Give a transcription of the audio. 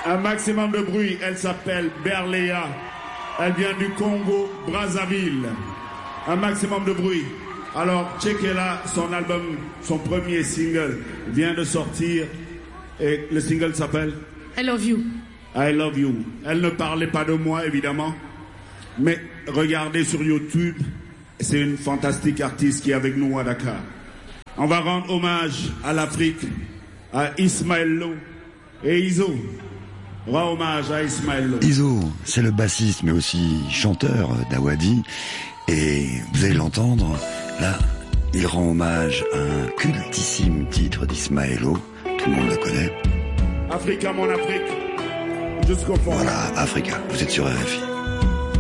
Un maximum de bruit. Elle s'appelle Berléa. Elle vient du Congo, Brazzaville. Un maximum de bruit. Alors, checkez-la, son album, son premier single vient de sortir. Et le single s'appelle I Love You. I Love You. Elle ne parlait pas de moi, évidemment. Mais regardez sur YouTube, c'est une fantastique artiste qui est avec nous à Dakar. On va rendre hommage à l'Afrique, à Ismaël Lo et Izo. On rend hommage à Ismaël Lo. Izo, c'est le bassiste mais aussi chanteur d'Awadi. Et vous allez l'entendre, là, il rend hommage à un cultissime titre d'Ismaël Lo. Tout le monde le connaît. Africa, mon Afrique, jusqu'au fond. Voilà, Africa, vous êtes sur RFI.